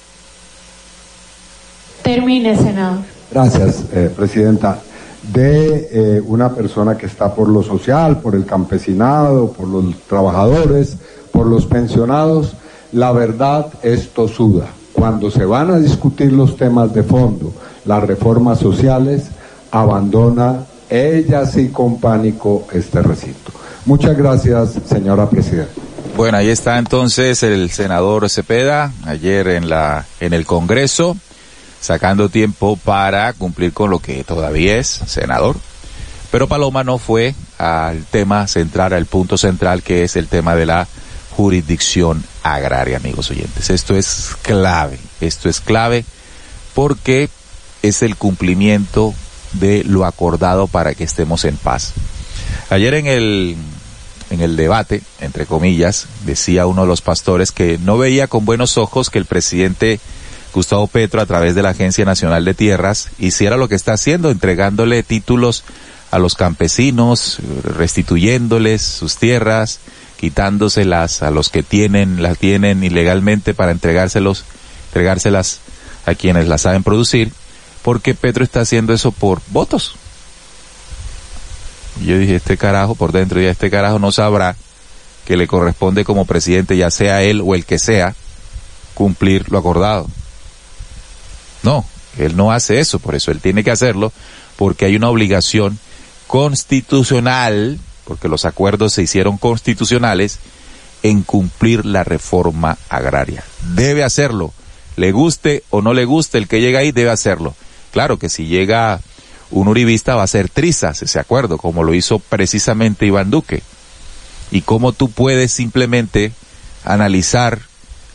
Termine, senador. Gracias, eh, presidenta. De eh, una persona que está por lo social, por el campesinado, por los trabajadores, por los pensionados, la verdad es tosuda. Cuando se van a discutir los temas de fondo, las reformas sociales, abandona ella sí con pánico este recinto. Muchas gracias, señora presidenta. Bueno, ahí está entonces el senador Cepeda, ayer en la en el Congreso, sacando tiempo para cumplir con lo que todavía es senador. Pero Paloma no fue al tema central, al punto central, que es el tema de la jurisdicción agraria, amigos oyentes. Esto es clave, esto es clave porque es el cumplimiento de lo acordado para que estemos en paz. Ayer en el en el debate, entre comillas, decía uno de los pastores que no veía con buenos ojos que el presidente Gustavo Petro, a través de la Agencia Nacional de Tierras, hiciera lo que está haciendo, entregándole títulos a los campesinos, restituyéndoles sus tierras, quitándoselas a los que tienen, las tienen ilegalmente para entregárselos, entregárselas a quienes las saben producir, porque Petro está haciendo eso por votos. Y yo dije, este carajo por dentro, ya este carajo no sabrá que le corresponde como presidente, ya sea él o el que sea, cumplir lo acordado. No, él no hace eso, por eso él tiene que hacerlo, porque hay una obligación constitucional, porque los acuerdos se hicieron constitucionales, en cumplir la reforma agraria. Debe hacerlo, le guste o no le guste, el que llega ahí debe hacerlo. Claro que si llega un uribista va a ser trizas ese acuerdo, como lo hizo precisamente Iván Duque. Y cómo tú puedes simplemente analizar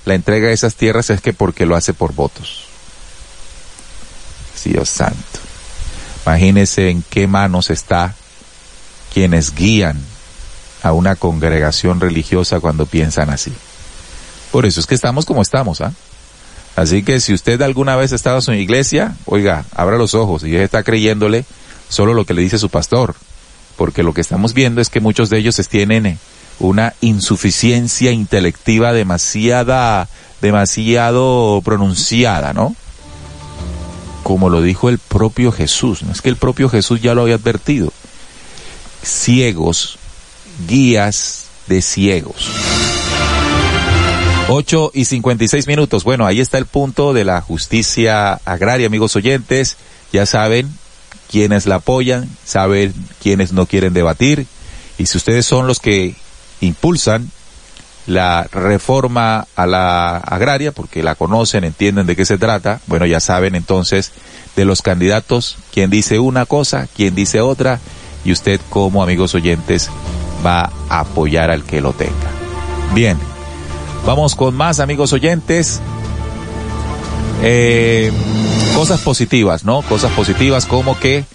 la entrega de esas tierras es que porque lo hace por votos. Dios santo. Imagínense en qué manos está quienes guían a una congregación religiosa cuando piensan así. Por eso es que estamos como estamos, ¿ah? Así que si usted alguna vez ha estado en su iglesia, oiga, abra los ojos y está creyéndole solo lo que le dice su pastor, porque lo que estamos viendo es que muchos de ellos tienen una insuficiencia intelectiva demasiada, demasiado pronunciada, ¿no? Como lo dijo el propio Jesús, no es que el propio Jesús ya lo había advertido. Ciegos, guías de ciegos. ocho y cincuenta y seis minutos. Bueno, ahí está el punto de la justicia agraria, amigos oyentes. Ya saben quiénes la apoyan, saben quiénes no quieren debatir. Y si ustedes son los que impulsan la reforma a la agraria, porque la conocen, entienden de qué se trata, bueno, ya saben entonces de los candidatos, quién dice una cosa, quién dice otra, y usted como amigos oyentes va a apoyar al que lo tenga. Bien, vamos con más amigos oyentes. Eh, cosas positivas, ¿no? Cosas positivas como que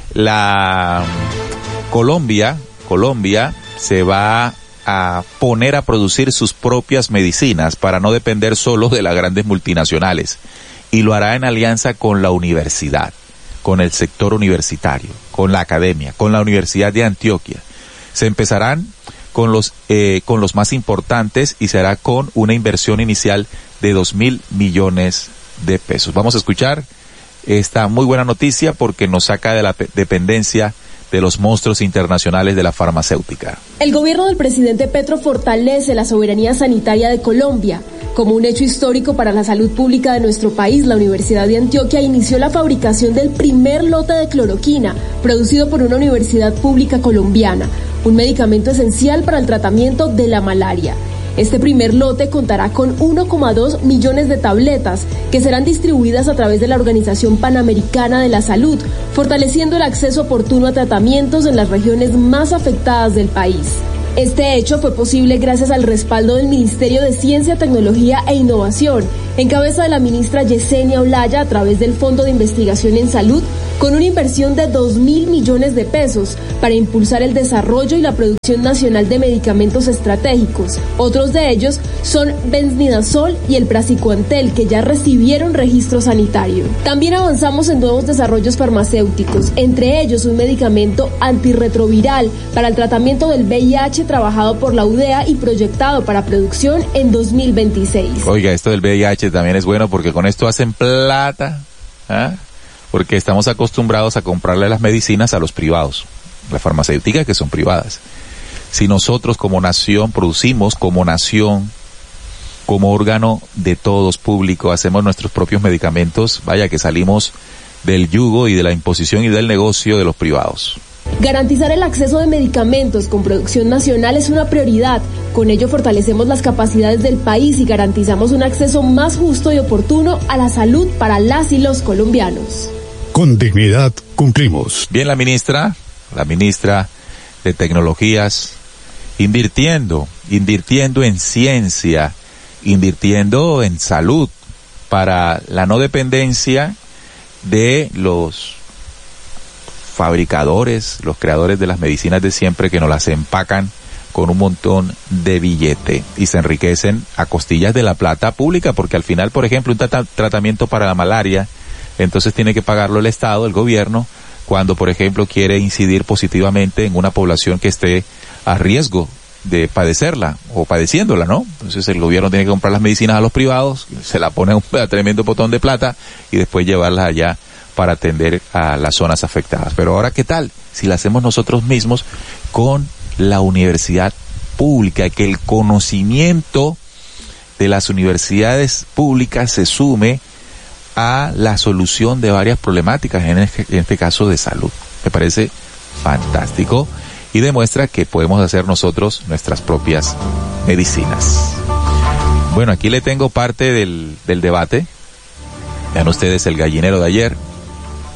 la Colombia, Colombia se va a poner a producir sus propias medicinas para no depender solo de las grandes multinacionales, y lo hará en alianza con la universidad, con el sector universitario, con la academia, con la Universidad de Antioquia. Se empezarán con los eh, con los más importantes y se hará con una inversión inicial de dos mil millones de pesos. Vamos a escuchar esta muy buena noticia porque nos saca de la dependencia de los monstruos internacionales de la farmacéutica. El gobierno del presidente Petro fortalece la soberanía sanitaria de Colombia. Como un hecho histórico para la salud pública de nuestro país, la Universidad de Antioquia inició la fabricación del primer lote de cloroquina, producido por una universidad pública colombiana, un medicamento esencial para el tratamiento de la malaria. Este primer lote contará con uno coma dos millones de tabletas que serán distribuidas a través de la Organización Panamericana de la Salud, fortaleciendo el acceso oportuno a tratamientos en las regiones más afectadas del país. Este hecho fue posible gracias al respaldo del Ministerio de Ciencia, Tecnología e Innovación, en cabeza de la ministra Yesenia Olaya, a través del Fondo de Investigación en Salud, con una inversión de dos mil millones de pesos para impulsar el desarrollo y la producción nacional de medicamentos estratégicos. Otros de ellos son Benzidazol y el Praziquantel, que ya recibieron registro sanitario. También avanzamos en nuevos desarrollos farmacéuticos, entre ellos un medicamento antirretroviral para el tratamiento del V I H trabajado por la U D E A y proyectado para producción en dos mil veintiséis. Oiga, esto del V I H también es bueno porque con esto hacen plata, ¿ah? Porque estamos acostumbrados a comprarle las medicinas a los privados, las farmacéuticas que son privadas. Si nosotros como nación producimos, como nación, como órgano de todos público, hacemos nuestros propios medicamentos, vaya que salimos del yugo y de la imposición y del negocio de los privados. Garantizar el acceso de medicamentos con producción nacional es una prioridad. Con ello fortalecemos las capacidades del país y garantizamos un acceso más justo y oportuno a la salud para las y los colombianos. Con dignidad cumplimos. Bien, la ministra, la ministra de Tecnologías, invirtiendo, invirtiendo en ciencia, invirtiendo en salud para la no dependencia de los fabricadores, los creadores de las medicinas de siempre que nos las empacan con un montón de billete y se enriquecen a costillas de la plata pública, porque al final, por ejemplo, un tra- tratamiento para la malaria, entonces tiene que pagarlo el Estado, el gobierno, cuando, por ejemplo, quiere incidir positivamente en una población que esté a riesgo de padecerla o padeciéndola, ¿no? Entonces el gobierno tiene que comprar las medicinas a los privados, se la pone a un tremendo botón de plata y después llevarlas allá para atender a las zonas afectadas. Pero ahora, ¿qué tal si la hacemos nosotros mismos con la universidad pública? Que el conocimiento de las universidades públicas se sume a la solución de varias problemáticas, en este, en este caso de salud. Me parece fantástico y demuestra que podemos hacer nosotros nuestras propias medicinas. Bueno, aquí le tengo parte del, del debate. Vean ustedes el gallinero de ayer.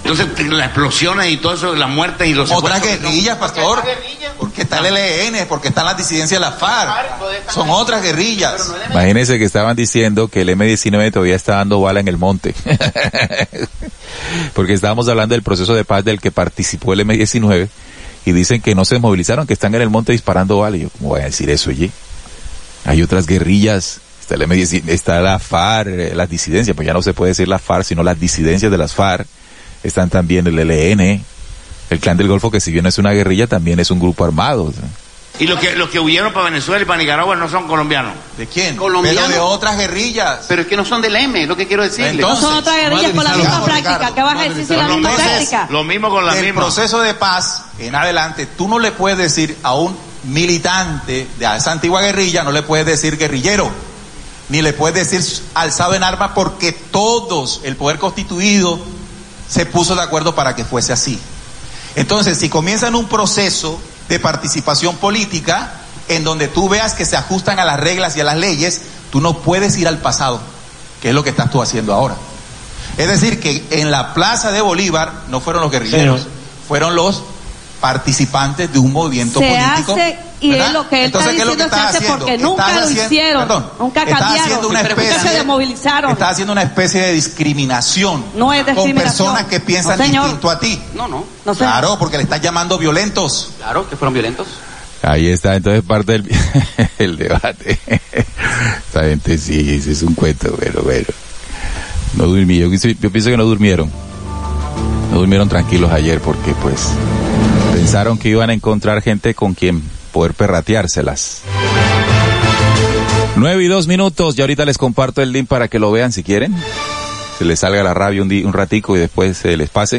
Entonces, las explosiones y todo eso, las muertes y los... Otras guerrillas, pastor, porque está el E L N, porque están las disidencias de la FARC, son otras guerrillas. Imagínense que estaban diciendo que el eme diecinueve todavía está dando bala en el monte. Porque estábamos hablando del proceso de paz del que participó el eme diecinueve y dicen que no se desmovilizaron, que están en el monte disparando bala. Y yo, ¿cómo voy a decir eso, oye? Hay otras guerrillas, está el eme diecinueve, está la FARC, las disidencias, pues ya no se puede decir la FARC, sino las disidencias de las FARC. Están también el E L N, el Clan del Golfo, que si bien no es una guerrilla, también es un grupo armado. Y los que los que huyeron para Venezuela y para Nicaragua no son colombianos. ¿De quién? Colombianos. Pero de otras guerrillas. Pero es que no son del M, es lo que quiero decirle. Entonces, no son otras guerrillas con la misma práctica. ¿Qué vas a decir si la misma práctica? Lo mismo con la misma. El proceso de paz en adelante, tú no le puedes decir a un militante de esa antigua guerrilla, no le puedes decir guerrillero, ni le puedes decir alzado en armas, porque todos, el poder constituido, se puso de acuerdo para que fuese así. Entonces, si comienzan un proceso de participación política en donde tú veas que se ajustan a las reglas y a las leyes, tú no puedes ir al pasado, que es lo que estás tú haciendo ahora. Es decir, que en la Plaza de Bolívar no fueron los guerrilleros, sí, fueron los participantes de un movimiento se político. Hace, y es lo que él Entonces, está diciendo se hace haciendo? porque nunca lo haciendo, hicieron, perdón, nunca cambiaron, una especie, nunca se desmovilizaron. Está haciendo una especie de discriminación, no es discriminación con personas que piensan no, distinto a ti. No, no. no claro, porque le estás llamando violentos. Claro, que fueron violentos. Ahí está, entonces parte del el debate. Esta gente sí, ese es un cuento, pero bueno. No durmí, yo, yo pienso que no durmieron. No durmieron tranquilos ayer porque pues pensaron que iban a encontrar gente con quien poder perrateárselas. Nueve y dos minutos, y ahorita les comparto el link para que lo vean si quieren. Se les salga la rabia un, día, un ratico y después se les pase.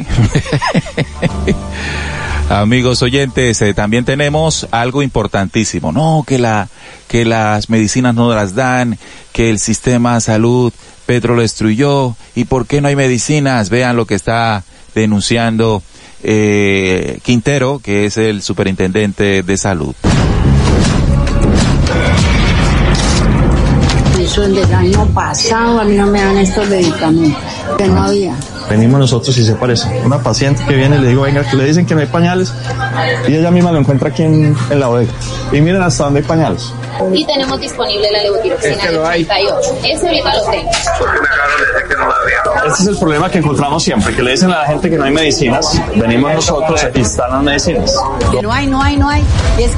Amigos oyentes, eh, también tenemos algo importantísimo. No, que la, que las medicinas no las dan, que el sistema de salud, Petro lo destruyó, y por qué no hay medicinas. Vean lo que está denunciando eh, Quintero, que es el superintendente de salud. Eso desde el año pasado a mí no me dan estos medicamentos, que no había. Venimos nosotros y se parece. Una paciente que viene y le digo, venga, que le dicen que no hay pañales, y ella misma lo encuentra aquí en, en la bodega. Y miren hasta dónde hay pañales. Y tenemos disponible la levotiroxina es que de ochenta y ocho. Ese ahorita lo tengo. Este es el problema que encontramos siempre, que le dicen a la gente que no hay medicinas. Venimos nosotros y están las medicinas. Que no hay, no hay, no hay. Y es